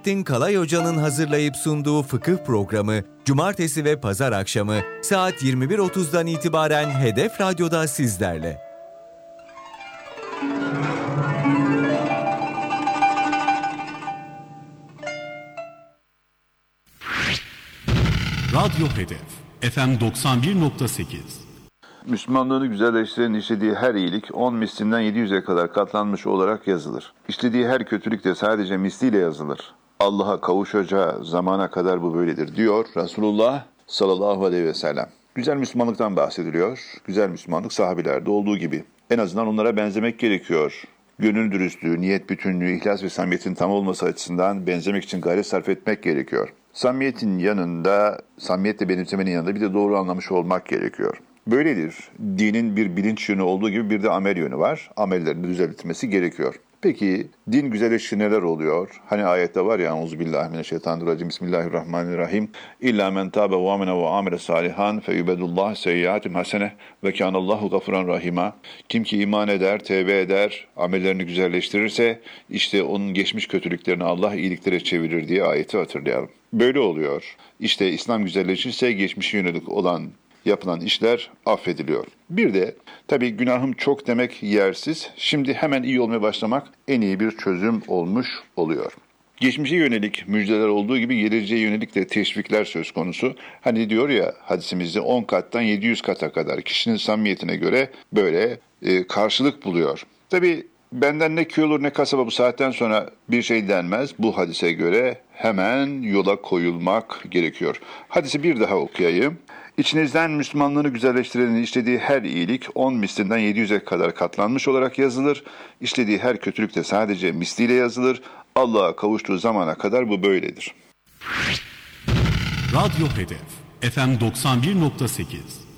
Kalay Hoca'nın hazırlayıp sunduğu fıkıh programı Cumartesi ve Pazar akşamı saat 21.30'dan itibaren Hedef Radyo'da sizlerle. Radyo Hedef FM 91.8. Müslümanlığını güzelleştiren işlediği her iyilik 10 mislinden 700'e kadar katlanmış olarak yazılır. İşlediği her kötülük de sadece misliyle yazılır. Allah'a kavuşacağı zamana kadar bu böyledir diyor Resulullah sallallahu aleyhi ve sellem. Güzel Müslümanlıktan bahsediliyor. Güzel Müslümanlık sahabilerde olduğu gibi. En azından onlara benzemek gerekiyor. Gönül dürüstlüğü, niyet bütünlüğü, ihlas ve samimiyetin tam olması açısından benzemek için gayret sarf etmek gerekiyor. Samimiyetin yanında, samimiyetle benimsemenin yanında bir de doğru anlamış olmak gerekiyor. Böyledir. Dinin bir bilinç yönü olduğu gibi bir de amel yönü var. Amellerin düzeltilmesi gerekiyor. Peki din güzelleşti neler oluyor? Hani ayette var ya Euzubillahimineşşeytanirracim Bismillahirrahmanirrahim. İlla men tâbe ve amene ve amele salihan feyubedullah seyyiatim hasene ve kânallahu gafuran rahima. Kim ki iman eder, tevbe eder, amellerini güzelleştirirse işte onun geçmiş kötülüklerini Allah iyiliklere çevirir diye ayeti hatırlayalım. Böyle oluyor. İşte İslam güzelleşirse geçmişe yönelik olan yapılan işler affediliyor. Bir de tabii günahım çok demek yersiz. Şimdi hemen iyi olmaya başlamak en iyi bir çözüm olmuş oluyor. Geçmişe yönelik müjdeler olduğu gibi geleceğe yönelik de teşvikler söz konusu. Hani diyor ya hadisimizde 10 kattan 700 kata kadar kişinin samimiyetine göre böyle karşılık buluyor. Tabii benden ne köy olur ne kasaba bu saatten sonra bir şey denmez. Bu hadise göre hemen yola koyulmak gerekiyor. Hadisi bir daha okuyayım. İçinizden Müslümanlığını güzelleştirenin işlediği her iyilik 10 mislinden 700'e kadar katlanmış olarak yazılır. İşlediği her kötülük de sadece misliyle yazılır. Allah'a kavuştuğu zamana kadar bu böyledir. Radyo Hedef FM 91.8.